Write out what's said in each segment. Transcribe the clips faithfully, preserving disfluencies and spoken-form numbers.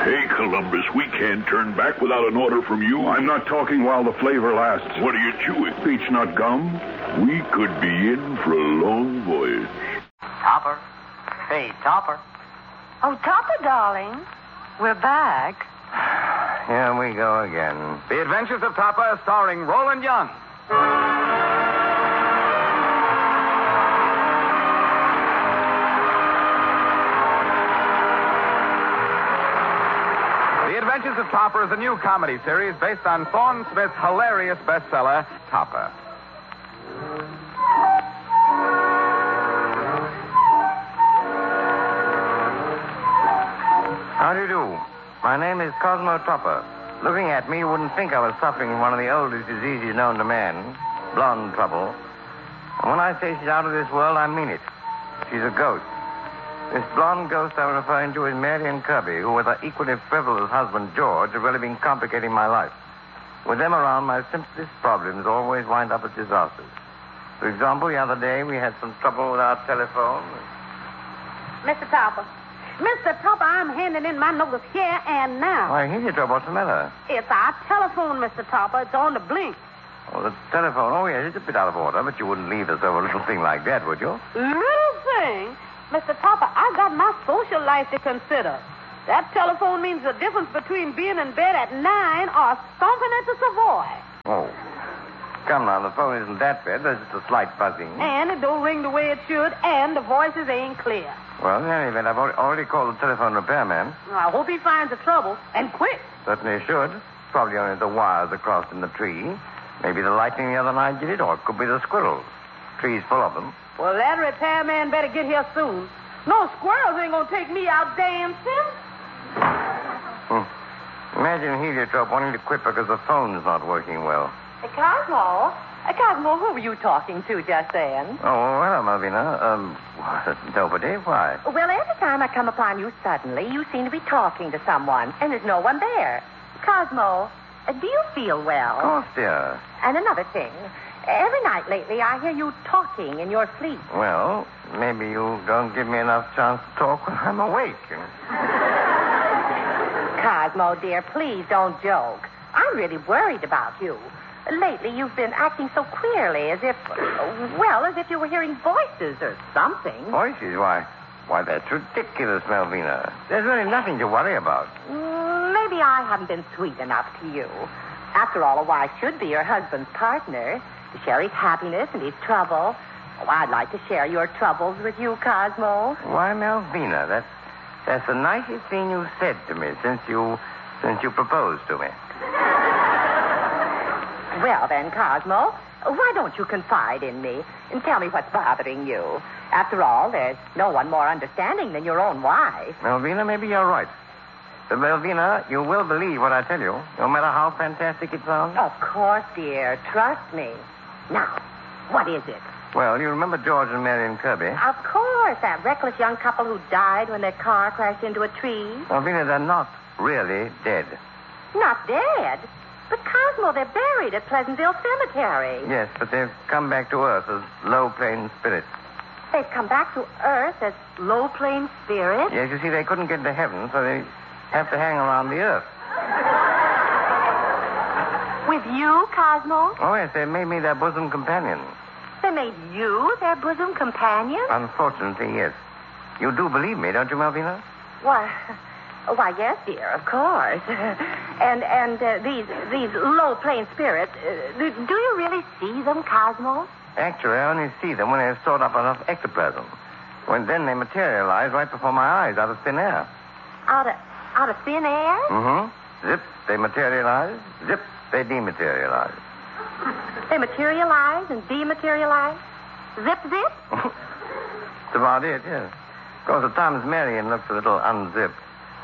Hey, Columbus, we can't turn back without an order from you. I'm not talking while the flavor lasts. What are you chewing? Peach nut gum. We could be in for a long voyage. Topper. Hey, Topper. Oh, Topper, darling. We're back. Here we go again. The Adventures of Topper, starring Roland Young. The Adventures of Topper is a new comedy series based on Thorne Smith's hilarious bestseller, Topper. How do you do? My name is Cosmo Topper. Looking at me, you wouldn't think I was suffering from one of the oldest diseases known to man, blonde trouble. And when I say she's out of this world, I mean it. She's a ghost. This blonde ghost I'm referring to is Marion Kirby, who, with her equally frivolous husband, George, have really been complicating my life. With them around, my simplest problems always wind up as disasters. For example, the other day, we had some trouble with our telephone. Mister Topper. Mister Topper, I'm handing in my notice here and now. Why, here's your trouble. What's the matter? It's our telephone, Mister Topper. It's on the blink. Oh, the telephone. Oh, yes, it's a bit out of order, but you wouldn't leave us over a little thing like that, would you? Little thing? Mister Topper, I got my social life to consider. That telephone means the difference between being in bed at nine or stomping at the Savoy. Oh. Come now, the phone isn't that bad. There's just a slight buzzing. And it don't ring the way it should, and the voices ain't clear. Well, in any event, I've already called the telephone repairman. I hope he finds the trouble, and quick. Certainly should. Probably only the wires across in the tree. Maybe the lightning the other night did it, or it could be the squirrels. Tree's full of them. Well, that repairman better get here soon. No squirrels ain't gonna take me out damn soon. Hmm. Imagine Heliotrope wanting to quit because the phone's not working well. Hey, Cosmo. Hey, Cosmo, who were you talking to just then? Oh, hello, Malvina. Um, nobody. Why? Well, every time I come upon you suddenly, you seem to be talking to someone, and there's no one there. Cosmo, uh, do you feel well? Of course, dear. And another thing. Every night lately, I hear you talking in your sleep. Well, maybe you don't give me enough chance to talk when I'm awake. Cosmo, dear, please don't joke. I'm really worried about you. Lately, you've been acting so queerly, as if, well, as if you were hearing voices or something. Voices? Why, why, that's ridiculous, Malvina. There's really nothing to worry about. Mm, maybe I haven't been sweet enough to you. After all, a wife should be your husband's partner, to share his happiness and his trouble. Oh, I'd like to share your troubles with you, Cosmo. Why, Malvina, that's, that's the nicest thing you've said to me since you, since you proposed to me. Well, then, Cosmo, why don't you confide in me and tell me what's bothering you? After all, there's no one more understanding than your own wife. Malvina, maybe you're right. But, Malvina, you will believe what I tell you, no matter how fantastic it sounds. Of course, dear. Trust me. Now, what is it? Well, you remember George and Marion Kirby? Of course, that reckless young couple who died when their car crashed into a tree. Malvina, they're not really dead. Not dead? But, Cosmo, they're buried at Pleasantville Cemetery. Yes, but they've come back to Earth as low-plane spirits. They've come back to Earth as low-plane spirits? Yes, you see, they couldn't get to heaven, so they have to hang around the Earth. With you, Cosmo? Oh, yes, they made me their bosom companion. They made you their bosom companion? Unfortunately, yes. You do believe me, don't you, Malvina? Why... Why, yes, dear, of course. and and uh, these these low-plane spirits, uh, do, do you really see them, Cosmo? Actually, I only see them when they've stored up enough ectoplasm. When then they materialize right before my eyes out of thin air. Out of out of thin air? Mm-hmm. Zip, they materialize. Zip, they dematerialize. They materialize and dematerialize? Zip, zip? That's about it, yes. Of course, at times Marion looks a little unzipped.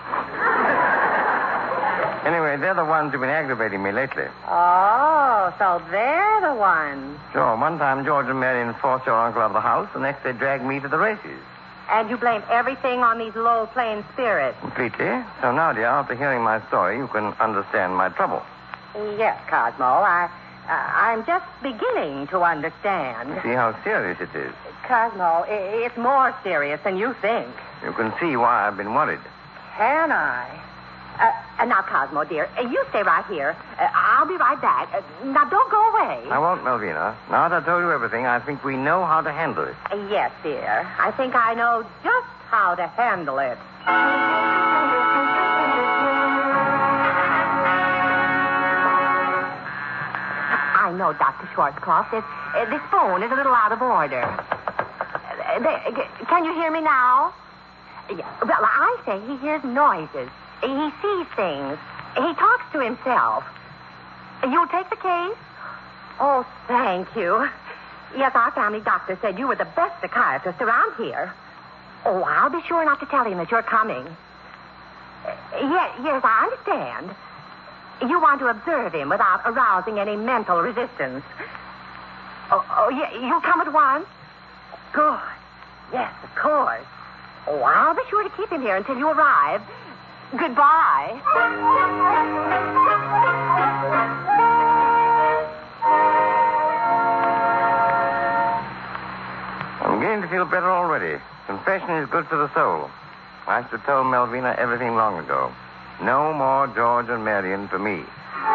Anyway, they're the ones who've been aggravating me lately. Oh, so they're the ones. Sure. One time, George and Marion forced your uncle out of the house. The next, they dragged me to the races. And you blame everything on these low-plane spirits? Completely. So now, dear, after hearing my story, you can understand my trouble. Yes, Cosmo. I, uh, I'm just beginning to understand. See how serious it is. Cosmo, it's more serious than you think. You can see why I've been worried. Can I? Uh, uh, now, Cosmo, dear, uh, you stay right here. Uh, I'll be right back. Uh, now, don't go away. I won't, Melvina. Now that I've told you everything, I think we know how to handle it. Uh, yes, dear. I think I know just how to handle it. I know, Doctor Schwarzkopf. This, uh, this phone is a little out of order. Uh, there, uh, can you hear me now? Yeah, well, I say he hears noises. He sees things. He talks to himself. You'll take the case? Oh, thank you. Yes, our family doctor said you were the best psychiatrist around here. Oh, I'll be sure not to tell him that you're coming. Uh, yes, yes, I understand. You want to observe him without arousing any mental resistance. Oh, oh yeah, you'll come at once? Good. Yes, of course. Oh, I'll be sure to keep him here until you arrive. Goodbye. I'm beginning to feel better already. Confession is good for the soul. I should have told Melvina everything long ago. No more George and Marion for me.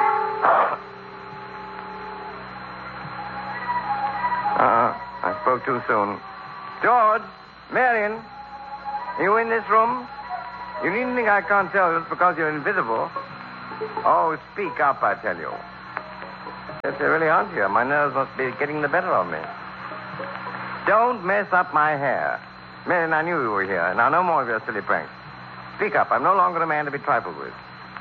Uh-uh. I spoke too soon. George, Marion, are you in this room? You needn't think I can't tell you it's because you're invisible. Oh, speak up, I tell you. Yes, they really aren't here. My nerves must be getting the better of me. Don't mess up my hair. Marion, I knew you were here. Now, no more of your silly pranks. Speak up. I'm no longer a man to be trifled with.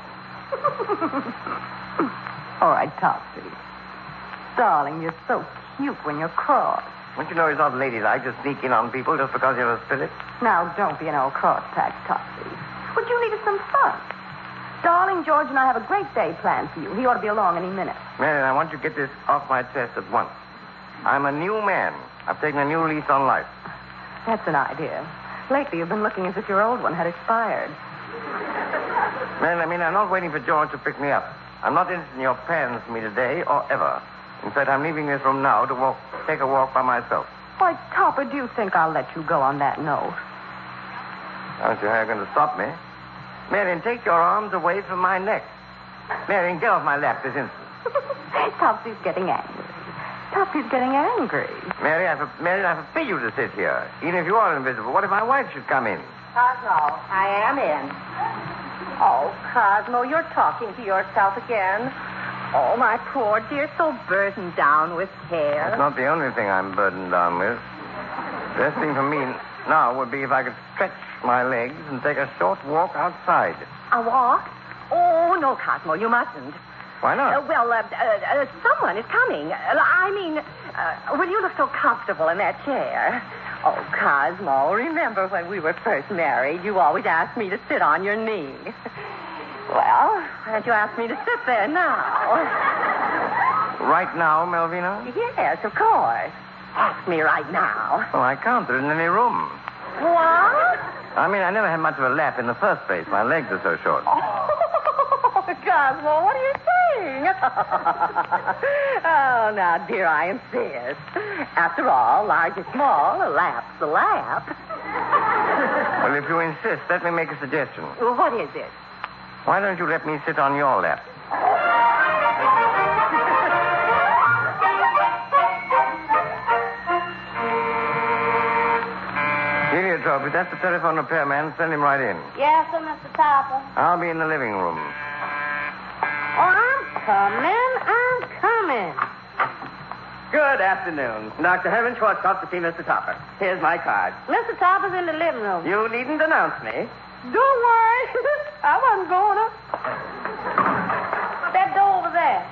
All right, Topsy. Darling, you're so cute when you're cross. Don't you know it's not ladylike to sneak in on people just because you're a spirit? Now, don't be an old cross-patch, Topsy. Would you need some fun? Darling, George and I have a great day planned for you. He ought to be along any minute. Marion, I want you to get this off my chest at once. I'm a new man. I've taken a new lease on life. That's an idea. Lately, you've been looking as if your old one had expired. Marion, I mean, I'm not waiting for George to pick me up. I'm not interested in your plans for me today or ever. In fact, I'm leaving this room now to walk, take a walk by myself. Why, Topper, do you think I'll let you go on that note? I don't see how you're going to stop me. Marion, take your arms away from my neck. Marion, get off my lap this instant. Topsy's getting angry. Topsy's getting angry. Mary, I, for, Marion, I forbid you to sit here. Even if you are invisible, what if my wife should come in? Cosmo, I am in. Oh, Cosmo, you're talking to yourself again. Oh, my poor dear, so burdened down with care. That's not the only thing I'm burdened down with. The best thing for me now would be if I could stretch my legs and take a short walk outside. A walk? Oh, no, Cosmo, you mustn't. Why not? Uh, well, uh, uh, uh, someone is coming. Uh, I mean, uh, will you look so comfortable in that chair? Oh, Cosmo, remember when we were first married, you always asked me to sit on your knee. Well, why don't you ask me to sit there now? Right now, Melvina? Yes, of course. Ask me right now. Well, I can't. There isn't any room. What? I mean, I never had much of a lap in the first place. My legs are so short. Oh, Cosmo, what are you saying? Oh, now, dear, I insist. After all, large or small, a lap's a lap. Well, if you insist, let me make a suggestion. Well, what is it? Why don't you let me sit on your lap? Heliotrope, if that's the telephone repairman, send him right in. Yes, sir, Mister Topper. I'll be in the living room. Oh, I'm coming. I'm coming. Good afternoon. Doctor Herman Schwarzkopf to see Mister Topper. Here's my card. Mister Topper's in the living room. You needn't announce me. Don't worry. I wasn't going up. That door over there.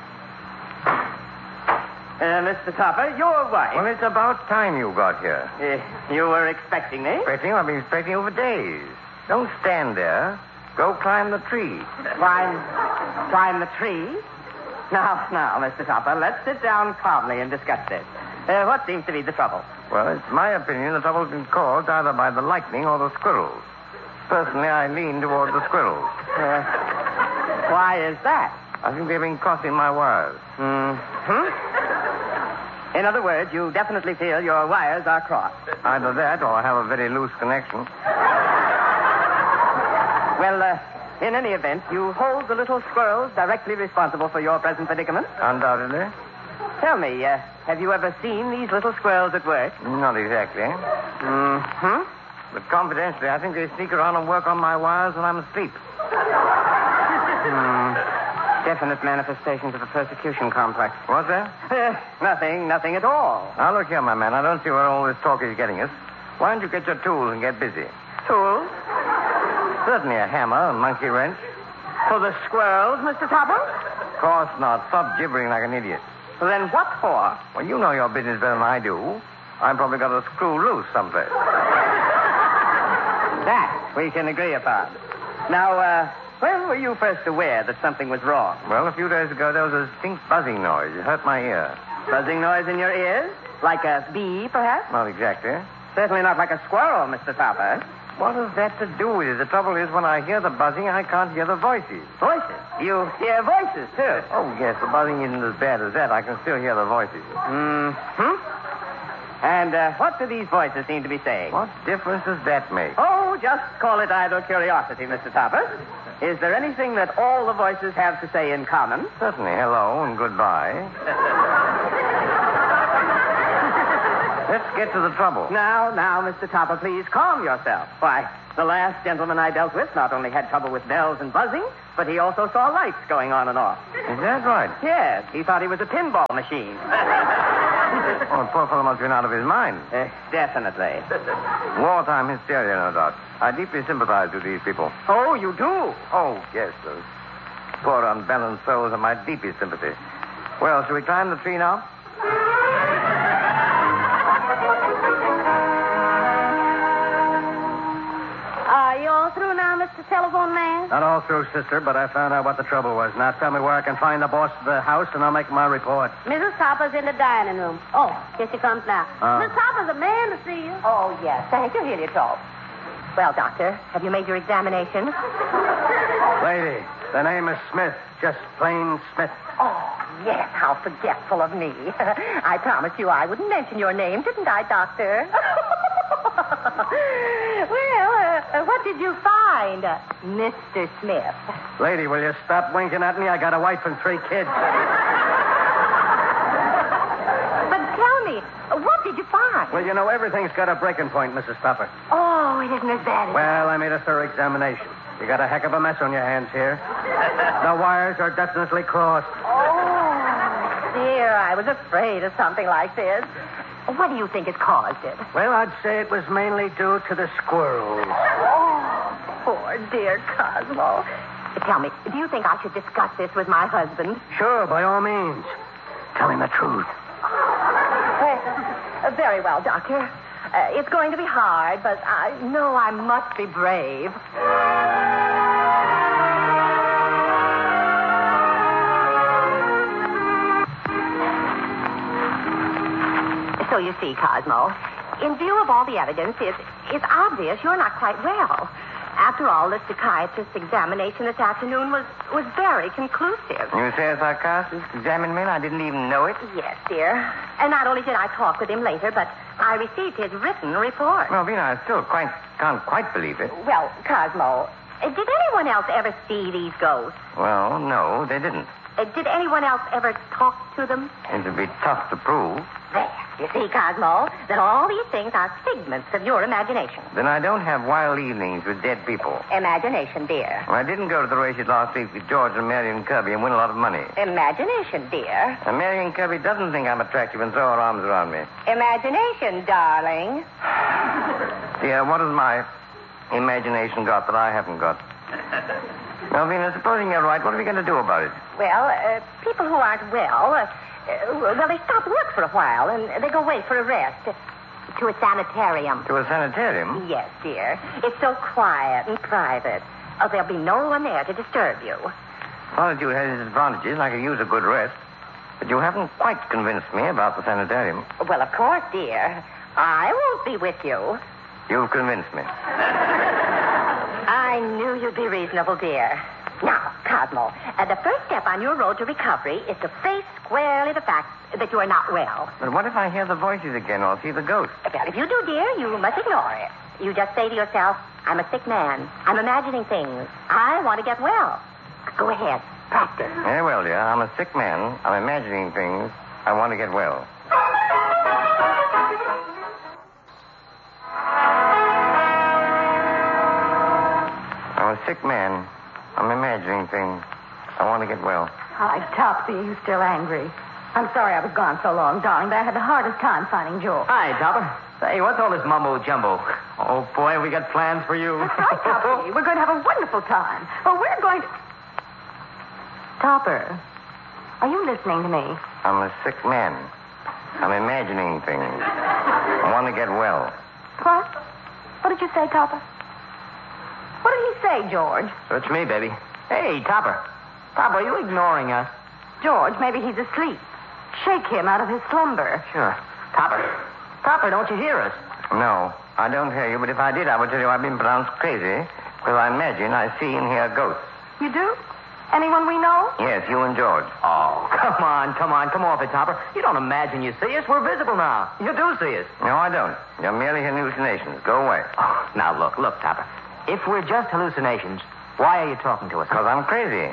Uh, Mister Topper, your wife. Well, it's about time you got here. Uh, you were expecting me? Expecting? I've been expecting you for days. Don't stand there. Go climb the tree. Climb, climb the tree? Now, now, Mister Topper, let's sit down calmly and discuss this. Uh, what seems to be the trouble? Well, it's my opinion the trouble's been caused either by the lightning or the squirrels. Personally, I lean toward the squirrels. Uh, why is that? I think they've been crossing my wires. Hmm? In other words, you definitely feel your wires are crossed. Either that or I have a very loose connection. Well, uh, in any event, you hold the little squirrels directly responsible for your present predicament? Undoubtedly. Tell me, uh, have you ever seen these little squirrels at work? Not exactly. Mm-hmm. But confidentially, I think they sneak around and work on my wires when I'm asleep. Hmm. Definite manifestations of a persecution complex. What's that? Uh, nothing, nothing at all. Now, look here, my man. I don't see where all this talk is getting us. Why don't you get your tools and get busy? Tools? Certainly a hammer, a monkey wrench. For the squirrels, Mister Topper? Of course not. Stop gibbering like an idiot. Then what for? Well, you know your business better than I do. I've probably got a screw loose someplace. That we can agree upon. Now, uh, when were you first aware that something was wrong? Well, a few days ago, there was a distinct buzzing noise. It hurt my ear. Buzzing noise in your ears? Like a bee, perhaps? Not exactly. Certainly not like a squirrel, Mister Topper. What has that to do with it? The trouble is, when I hear the buzzing, I can't hear the voices. Voices? You hear voices, too? Oh, yes, the buzzing isn't as bad as that. I can still hear the voices. Mm-hmm. And uh, what do these voices seem to be saying? What difference does that make? Oh, just call it idle curiosity, Mister Topper. Is there anything that all the voices have to say in common? Certainly. Hello and goodbye. Let's get to the trouble. Now, now, Mister Topper, please calm yourself. Why, the last gentleman I dealt with not only had trouble with bells and buzzing, but he also saw lights going on and off. Is that right? Yes, he thought he was a pinball machine. Oh, the poor fellow must have been out of his mind. Uh, definitely. Wartime hysteria, no doubt. I deeply sympathize with these people. Oh, you do? Oh, yes, those poor unbalanced souls are my deepest sympathy. Well, shall we climb the tree now? Are you all through now, Mister Telephone Man? Not all through, sister, but I found out what the trouble was. Now tell me where I can find the boss of the house, and I'll make my report. Missus Topper's in the dining room. Oh, here she comes now. Uh. Miss Topper's a man to see you. Oh, yes. Thank you, Heliotrope. Well, Doctor, have you made your examination? Lady, the name is Smith. Just plain Smith. Oh, yes. How forgetful of me. I promised you I wouldn't mention your name, didn't I, Doctor? Well, uh, what did you find, uh, Mister Smith? Lady, will you stop winking at me? I got a wife and three kids. But tell me, what did you find? Well, you know, everything's got a breaking point, Missus Topper. Oh, it isn't as bad as... Well, I made a thorough examination. You got a heck of a mess on your hands here. The wires are definitely crossed. Oh, dear, I was afraid of something like this. What do you think has caused it? Well, I'd say it was mainly due to the squirrels. Oh, poor dear Cosmo. Tell me, do you think I should discuss this with my husband? Sure, by all means. Tell him the truth. Well, uh, very well, Doctor. Uh, it's going to be hard, but I know I must be brave. So you see, Cosmo, in view of all the evidence, it's, it's obvious you're not quite well. After all, the psychiatrist's examination this afternoon was, was very conclusive. You say a psychiatrist examined me and I didn't even know it? Yes, dear. And not only did I talk with him later, but I received his written report. Melvina, I still quite can't quite believe it. Well, Cosmo, uh, did anyone else ever see these ghosts? Well, no, they didn't. Uh, did anyone else ever talk to them? It'd be tough to prove. There. You see, Cosmo, that all these things are figments of your imagination. Then I don't have wild evenings with dead people. Imagination, dear. Well, I didn't go to the races last week with George and Marion Kirby and win a lot of money. Imagination, dear. And Marion Kirby doesn't think I'm attractive and throw her arms around me. Imagination, darling. Dear, what has my imagination got that I haven't got? Melvina, supposing you're right, what are we going to do about it? Well, uh, people who aren't well, uh, uh, well, they stop work for a while and they go away for a rest. To a sanitarium. To a sanitarium? Yes, dear. It's so quiet and private. Oh, there'll be no one there to disturb you. Solitude has its advantages. I could use a good rest. But you haven't quite convinced me about the sanitarium. Well, of course, dear. I won't be with you. You've convinced me. I knew you'd be reasonable, dear. Now, Cosmo, uh, the first step on your road to recovery is to face squarely the fact that you are not well. But what if I hear the voices again or see the ghost? Well, if you do, dear, you must ignore it. You just say to yourself, I'm a sick man. I'm imagining things. I want to get well. Go ahead. Practice. Very well, dear. I'm a sick man. I'm imagining things. I want to get well. I'm a sick man. I'm imagining things. I want to get well. Hi, Topsy. Are you still angry? I'm sorry I was gone so long, darling, but I had the hardest time finding George. Hi, Topper. Say, what's all this mumbo-jumbo? Oh, boy, we got plans for you. That's right, Topsy. We're going to have a wonderful time. Well, we're going to... Topper, are you listening to me? I'm a sick man. I'm imagining things. I want to get well. What? What did you say, Topper? What did he say, George? So it's me, baby. Hey, Topper. Topper, are you ignoring us? George, maybe he's asleep. Shake him out of his slumber. Sure. Topper. Topper, don't you hear us? No, I don't hear you, but if I did, I would tell you I've been pronounced crazy because I imagine I see and hear ghosts. You do? Anyone we know? Yes, you and George. Oh, come on, come on, come off it, Topper. You don't imagine you see us. We're visible now. You do see us. No, I don't. You're merely hallucinations. Go away. Oh, now, look, look, Topper. If we're just hallucinations, why are you talking to us? Because I'm crazy.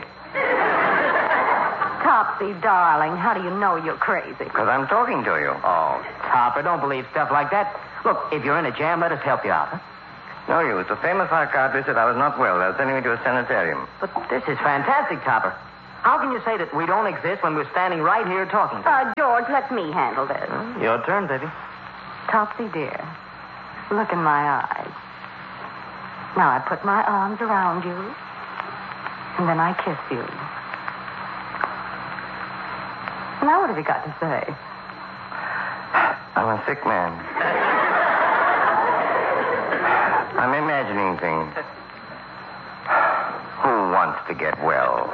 Topsy, darling, how do you know you're crazy? Because I'm talking to you. Oh, Topper, don't believe stuff like that. Look, if you're in a jam, let us help you out, huh? No use. The famous psychiatrist said I was not well. They'll send me to a sanitarium. But this is fantastic, Topper. How can you say that we don't exist when we're standing right here talking to you? Uh, George, let me handle this. Your turn, baby. Topsy, dear, look in my eyes. Now I put my arms around you, and then I kiss you. Now what have you got to say? I'm a sick man. I'm imagining things. Who wants to get well?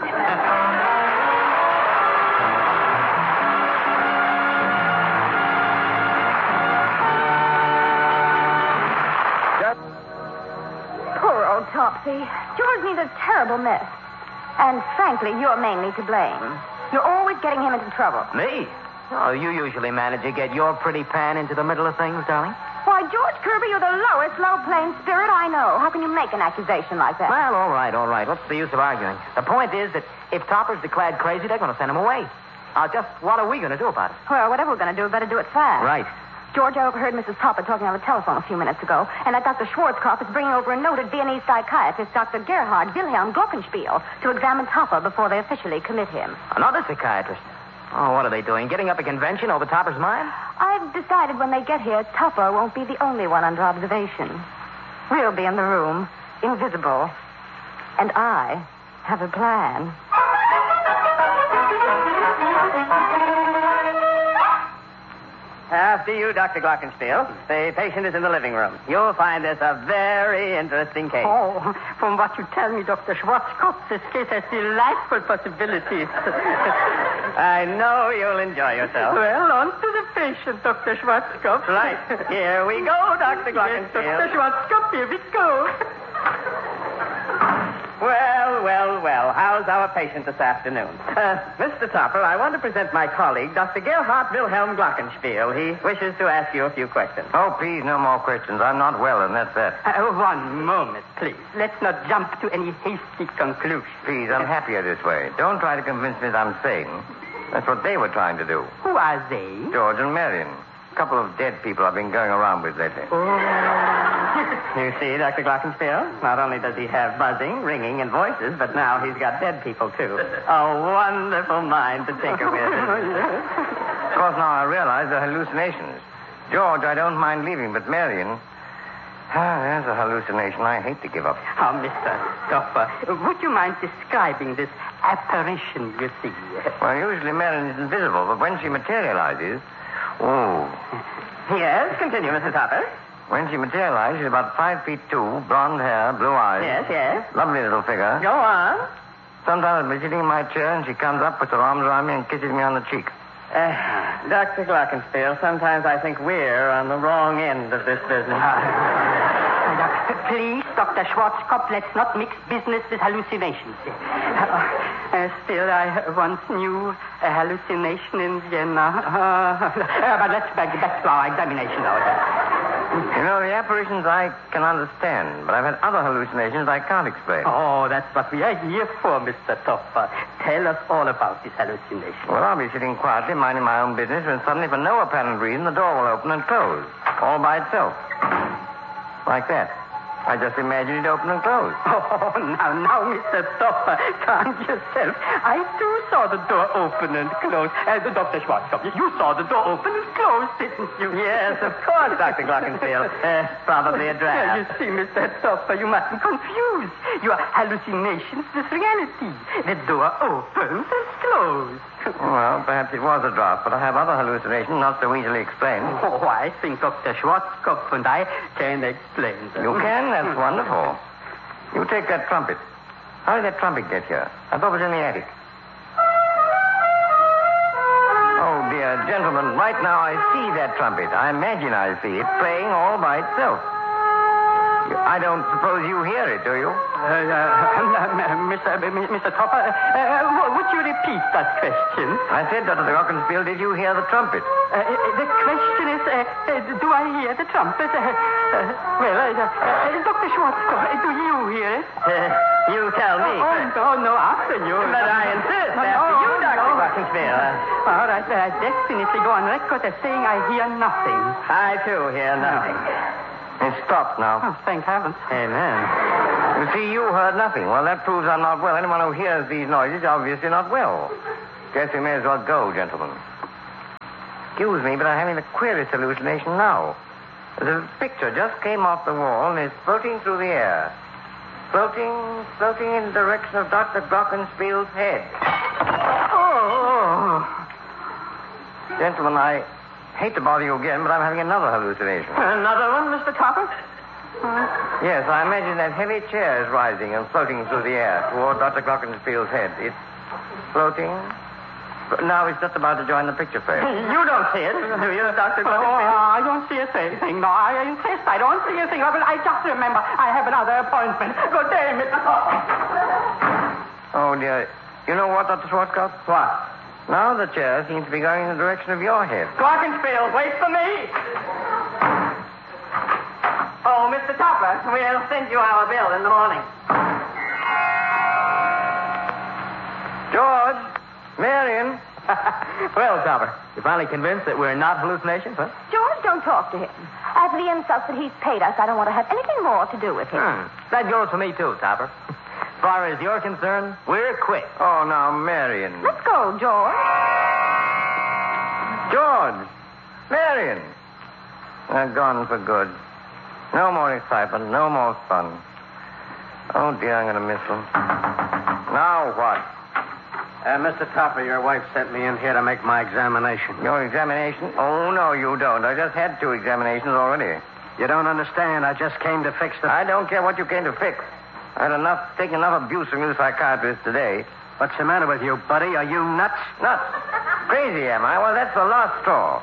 Poor old Topsy. George needs a terrible mess. And frankly, you're mainly to blame. You're always getting him into trouble. Me? Oh, you usually manage to get your pretty pan into the middle of things, darling. Why, George Kirby, you're the lowest low-plane spirit I know. How can you make an accusation like that? Well, all right, all right. What's the use of arguing? The point is that if Topper's declared crazy, they're going to send him away. Now, just what are we going to do about it? Well, whatever we're going to do, we better do it fast. Right. George, I overheard Missus Topper talking on the telephone a few minutes ago, and that Doctor Schwarzkopf is bringing over a noted Viennese psychiatrist, Doctor Gerhard Wilhelm Glockenspiel, to examine Topper before they officially commit him. Another psychiatrist? Oh, what are they doing? Getting up a convention over Topper's mind? I've decided when they get here, Topper won't be the only one under observation. We'll be in the room, invisible. And I have a plan. After you, Doctor Glockenspiel. The patient is in the living room. You'll find this a very interesting case. Oh, from what you tell me, Doctor Schwarzkopf, this case has delightful possibilities. I know you'll enjoy yourself. Well, on to the patient, Doctor Schwarzkopf. Right. Here we go, Doctor Glockenspiel. Yes, Doctor Schwarzkopf, here we go. Well, well, well. How's our patient this afternoon? Uh, Mister Topper, I want to present my colleague, Doctor Gerhard Wilhelm Glockenspiel. He wishes to ask you a few questions. Oh, please, no more questions. I'm not well, and that's that. Uh, one moment, please. Let's not jump to any hasty conclusions. Please, I'm happier this way. Don't try to convince me that I'm sane. That's what they were trying to do. Who are they? George and Marion. A couple of dead people I've been going around with lately. You see, Doctor Glockenspiel, not only does he have buzzing, ringing, and voices, but now he's got dead people, too. A wonderful mind to tinker with. Of course, now I realize they're hallucinations. George, I don't mind leaving, but Marion... Ah, there's a hallucination I hate to give up. Oh, Mister Topper, would you mind describing this apparition you see? Well, usually Marion is invisible, but when she materializes... Oh. Yes, continue, Mister Topper. When she materialized, she's about five feet two, blonde hair, blue eyes. Yes, yes. Lovely little figure. Go on. Sometimes I'll be sitting in my chair, and she comes up, puts her arms around me, and kisses me on the cheek. Uh, Doctor Glockenspiel, sometimes I think we're on the wrong end of this business. Uh, please, Doctor Schwarzkopf, let's not mix business with hallucinations. Uh, uh, still, I once knew a hallucination in Vienna. Uh, uh, but let's back, back to our examination now. You know, the apparitions I can understand, but I've had other hallucinations I can't explain. Oh, that's what we are here for, Mister Topper. Tell us all about this hallucination. Well, I'll be sitting quietly, minding my own business, when suddenly, for no apparent reason, the door will open and close, all by itself. Like that. I just imagined it open and close. Oh, now, now, Mister Topper, calm yourself. I, too, saw the door open and close. Uh, Doctor Schwarzkopf, you saw the door open and close, didn't you? Yes, of course, Doctor Glockenspiel. Uh, probably a draft. You see, Mister Topper, you mustn't confuse your hallucinations with reality. The door opens and closes. Well, perhaps it was a draft, but I have other hallucinations not so easily explained. Oh, I think Doctor Schwarzkopf and I can explain them. You can? That's wonderful. You take that trumpet. How did that trumpet get here? I thought it was in the attic. Oh, dear gentlemen, right now I see that trumpet. I imagine I see it playing all by itself. I don't suppose you hear it, do you? Uh, uh, Mister Mister Topper, uh, uh, would you repeat that question? I said, Doctor Glockenspiel, did you hear the trumpet? Uh, the question is, uh, uh, do I hear the trumpet? Uh, uh, well, uh, uh, Doctor Schwarzkopf, do you hear it? Uh, you tell me. Oh, no, no, after you. But I insist, no, after no, you, Doctor no. Glockenspiel. Uh, All right, I definitely go on record as saying I hear nothing. I, too, hear nothing. It stopped now. Oh, thank heavens. Amen. You see, you heard nothing. Well, that proves I'm not well. Anyone who hears these noises is obviously not well. Guess we may as well go, gentlemen. Excuse me, but I'm having the queerest hallucination now. The picture just came off the wall and is floating through the air. Floating, floating in the direction of Doctor Glockenspiel's head. Oh. Gentlemen, I hate to bother you again, but I'm having another hallucination. Another one, Mister Topper? Yes, I imagine that heavy chair is rising and floating through the air toward Doctor Glockenspiel's head. It's floating. Now it's just about to join the picture frame. You don't see it, do you, Doctor Glockenspiel? Oh, I don't see a thing. No, I insist I don't see a thing. But I just remember I have another appointment. Good day, Mister Topper. Oh, dear. You know what, Doctor Schwarzkopf? What? Now the chair seems to be going in the direction of your head. Glockenspiel, wait for me. oh, Mister Topper, we'll send you our bill in the morning. George, Marion. Well, Topper, you finally convinced that we're not hallucinations, huh? George, don't talk to him. After the insults that he's paid us, I don't want to have anything more to do with him. Hmm. That goes for me, too, Topper. As far as you're concerned, we're quit. Oh, now, Marion. Let's go, George. George. Marion. They're gone for good. No more excitement, no more fun. Oh, dear, I'm going to miss them. Now what? Uh, Mister Topper, your wife sent me in here to make my examination. Your examination? Oh, no, you don't. I just had two examinations already. You don't understand. I just came to fix the... I don't care what you came to fix. I had enough, taken enough abuse from you psychiatrists today. What's the matter with you, buddy? Are you nuts? Nuts? Crazy, am I? Well, that's the last straw.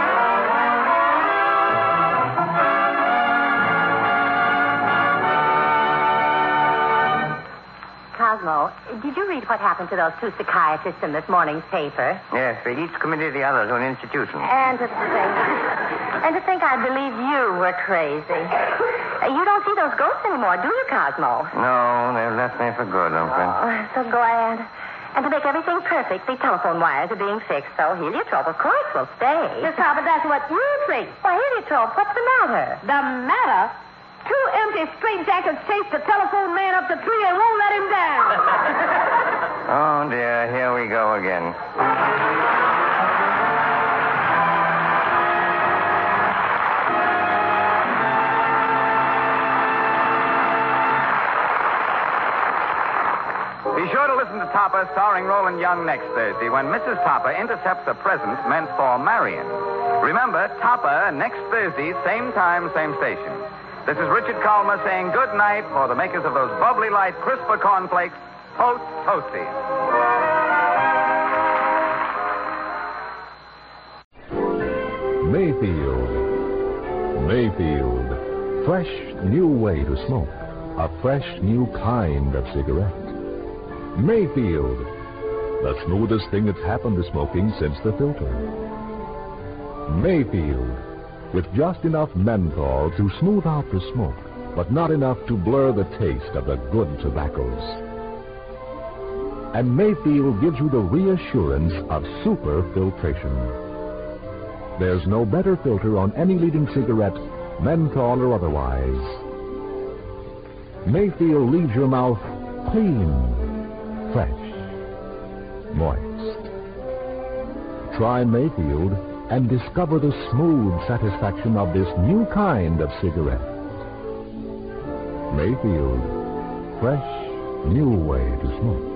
Cosmo, did you read what happened to those two psychiatrists in this morning's paper? Yes, they each committed the other to an institution. And to think, and to think I believe you were crazy. Uh, You don't see those ghosts anymore, do you, Cosmo? No, they've left me for good, I'm afraid. Oh, so glad. And to make everything perfect, the telephone wires are being fixed, so heliotrope, of course, will stay. Miss Harper, that's what you think. Why, heliotrope, what's the matter? The matter? Two empty straitjackets chased the telephone man up the tree and won't let him down. Oh, dear, here we go again. Be sure to listen to Topper starring Roland Young next Thursday when Missus Topper intercepts a present meant for Marion. Remember, Topper next Thursday, same time, same station. This is Richard Kalmer saying good night for the makers of those bubbly light crisper cornflakes, Toast Toasties. Mayfield. Mayfield. Fresh new way to smoke. A fresh new kind of cigarette. Mayfield. The smoothest thing that's happened to smoking since the filter. Mayfield. with just enough menthol to smooth out the smoke, but not enough to blur the taste of the good tobaccos. And Mayfield gives you the reassurance of super filtration. There's no better filter on any leading cigarette, menthol or otherwise. Mayfield leaves your mouth clean, fresh, moist. Try Mayfield and discover the smooth satisfaction of this new kind of cigarette. Mayfield, fresh, new way to smoke.